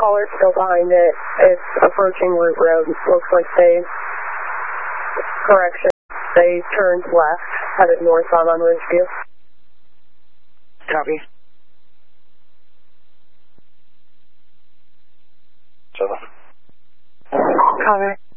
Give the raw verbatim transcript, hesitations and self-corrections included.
Caller's still behind it. It's approaching Root Road. Looks like they, correction, they turned left, headed northbound on Ridgeview. Copy. Seven. Copy.